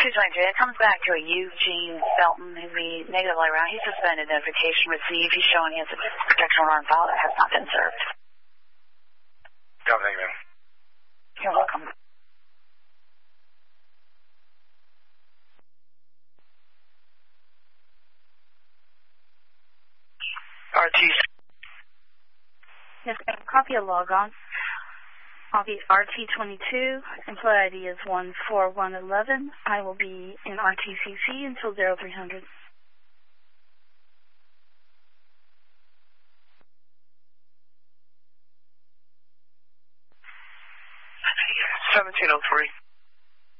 222, it comes back to a Eugene Felton who's the negative light round. He's suspended notification received. He's showing he has a protection order on file that has not been served. Thank you, ma'am. You're welcome. RT. Yes, ma'am. Copy a log on. Copy RT22. Employee ID is 14111. I will be in RTCC until 0300. 1703.